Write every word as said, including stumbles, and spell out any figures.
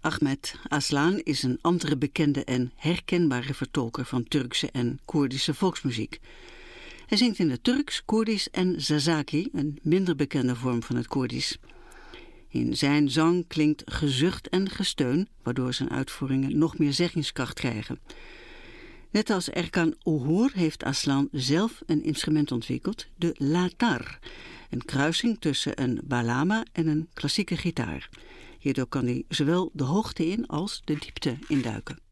Ahmet Aslan is een andere bekende en herkenbare vertolker van Turkse en Koerdische volksmuziek. Hij zingt in het Turks, Koerdisch en Zazaki, een minder bekende vorm van het Koerdisch. In zijn zang klinkt gezucht en gesteun, waardoor zijn uitvoeringen nog meer zeggingskracht krijgen. Net als Erkan Uğur heeft Aslan zelf een instrument ontwikkeld, de latar, een kruising tussen een balama en een klassieke gitaar. Hierdoor kan hij zowel de hoogte in als de diepte induiken.